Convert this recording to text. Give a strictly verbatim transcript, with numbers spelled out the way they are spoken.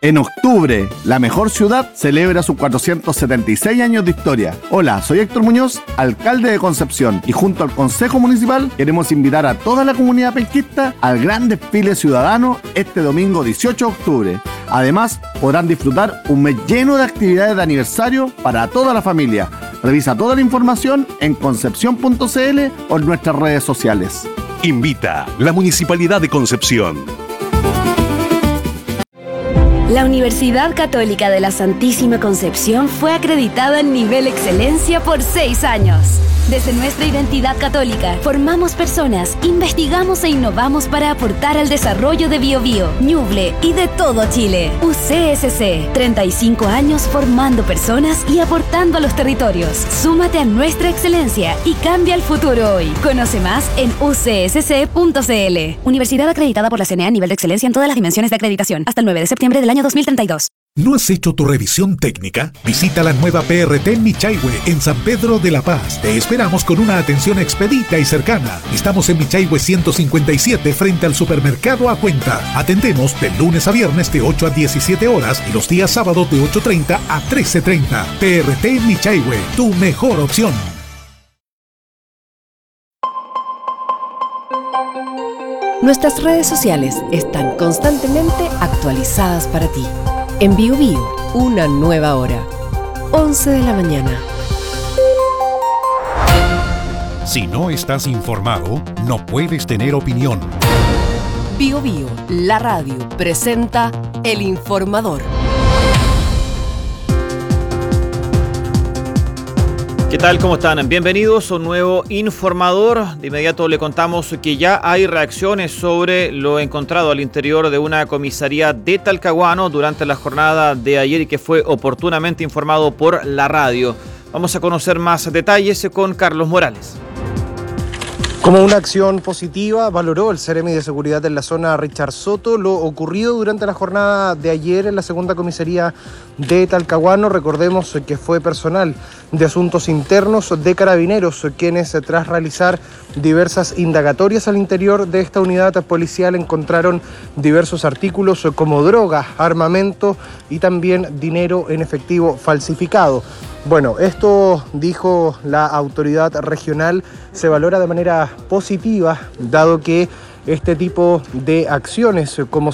En octubre, la mejor ciudad celebra sus cuatrocientos setenta y seis años de historia. Hola, soy Héctor Muñoz, alcalde de Concepción, y junto al Consejo Municipal queremos invitar a toda la comunidad penquista al gran desfile ciudadano este domingo dieciocho de octubre. Además, podrán disfrutar un mes lleno de actividades de aniversario para toda la familia. Revisa toda la información en concepción punto c l o en nuestras redes sociales. Invita la Municipalidad de Concepción. La Universidad Católica de la Santísima Concepción fue acreditada en nivel excelencia por seis años. Desde nuestra identidad católica, formamos personas, investigamos e innovamos para aportar al desarrollo de Biobío, Ñuble y de todo Chile. U C S C, treinta y cinco años formando personas y aportando a los territorios. Súmate a nuestra excelencia y cambia el futuro hoy. Conoce más en u c s c punto c l. Universidad acreditada por la C N E A a nivel de excelencia en todas las dimensiones de acreditación. Hasta el nueve de septiembre del año dos mil treinta y dos. ¿No has hecho tu revisión técnica? Visita la nueva P R T en Michaihue, en San Pedro de la Paz. Te esperamos con una atención expedita y cercana. Estamos en Michaihue ciento cincuenta y siete frente al supermercado A Cuenta. Atendemos de lunes a viernes de ocho a diecisiete horas y los días sábados de ocho treinta a trece treinta. P R T en Michaihue, tu mejor opción. Nuestras redes sociales están constantemente actualizadas para ti. En Biobío, una nueva hora. once de la mañana. Si no estás informado, no puedes tener opinión. Biobío, la radio, presenta El Informador. ¿Qué tal? ¿Cómo están? Bienvenidos a un nuevo Informador. De inmediato le contamos que ya hay reacciones sobre lo encontrado al interior de una comisaría de Talcahuano durante la jornada de ayer y que fue oportunamente informado por la radio. Vamos a conocer más detalles con Carlos Morales. Como una acción positiva, valoró el Seremi de Seguridad en la zona Richard Soto lo ocurrido durante la jornada de ayer en la segunda comisaría de Talcahuano. Recordemos que fue personal de asuntos internos de Carabineros quienes, tras realizar diversas indagatorias al interior de esta unidad policial, encontraron diversos artículos como droga, armamento y también dinero en efectivo falsificado. Bueno, esto, dijo la autoridad regional, se valora de manera positiva, dado que este tipo de acciones, como